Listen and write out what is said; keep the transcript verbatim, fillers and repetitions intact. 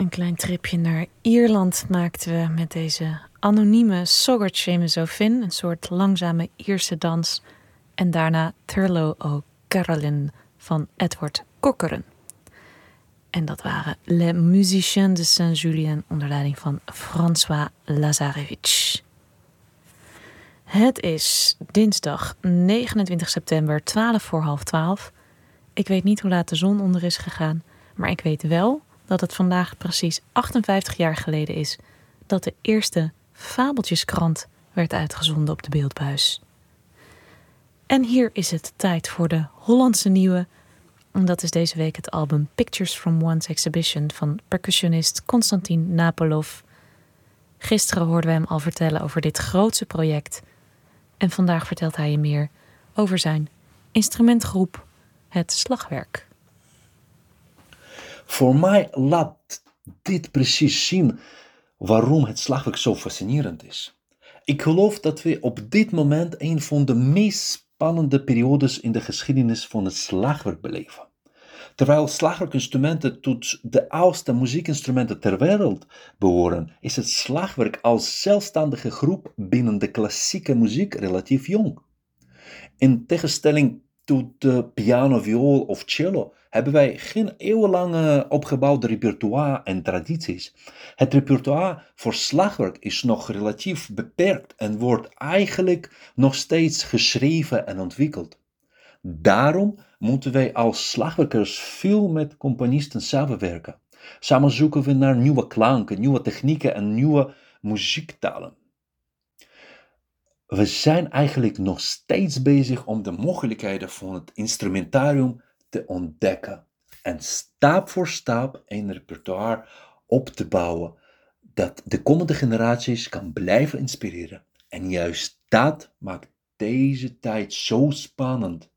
Een klein tripje naar Ierland maakten we met deze anonieme Sogurt Seamus O'Finn, een soort langzame Ierse dans, en daarna Thurlow O'Carolan van Edward Corcoran. En dat waren Les Musiciens de Saint-Julien onder leiding van François Lazarevich. Het is dinsdag negenentwintig september, twaalf voor half twaalf. Ik weet niet hoe laat de zon onder is gegaan, maar ik weet wel dat het vandaag precies achtenvijftig jaar geleden is dat de eerste Fabeltjeskrant werd uitgezonden op de beeldbuis. En hier is het tijd voor de Hollandse nieuwe. En dat is deze week het album Pictures from One's Exhibition van percussionist Konstantin Napolov. Gisteren hoorden we hem al vertellen over dit grootse project. En vandaag vertelt hij je meer over zijn instrumentgroep, het Slagwerk. Voor mij laat dit precies zien waarom het slagwerk zo fascinerend is. Ik geloof dat we op dit moment een van de meest spannende periodes in de geschiedenis van het slagwerk beleven. Terwijl slagwerkinstrumenten tot de oudste muziekinstrumenten ter wereld behoren, is het slagwerk als zelfstandige groep binnen de klassieke muziek relatief jong. In tegenstelling tot de piano, viool of cello hebben wij geen eeuwenlange opgebouwde repertoire en tradities. Het repertoire voor slagwerk is nog relatief beperkt en wordt eigenlijk nog steeds geschreven en ontwikkeld. Daarom moeten wij als slagwerkers veel met componisten samenwerken. Samen zoeken we naar nieuwe klanken, nieuwe technieken en nieuwe muziektalen. We zijn eigenlijk nog steeds bezig om de mogelijkheden van het instrumentarium te ontdekken en stap voor stap een repertoire op te bouwen dat de komende generaties kan blijven inspireren. En juist dat maakt deze tijd zo spannend